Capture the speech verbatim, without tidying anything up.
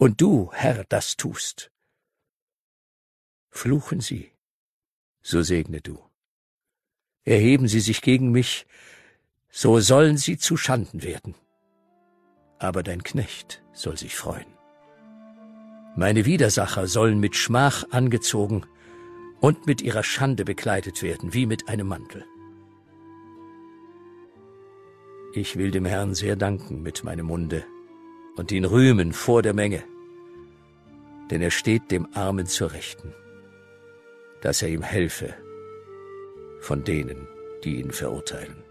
und du, Herr, das tust. Fluchen sie, so segne du. Erheben sie sich gegen mich, so sollen sie zu Schanden werden. Aber dein Knecht soll sich freuen. Meine Widersacher sollen mit Schmach angezogen und mit ihrer Schande bekleidet werden, wie mit einem Mantel. Ich will dem Herrn sehr danken mit meinem Munde und ihn rühmen vor der Menge, denn er steht dem Armen zur Rechten, dass er ihm helfe von denen, die ihn verurteilen.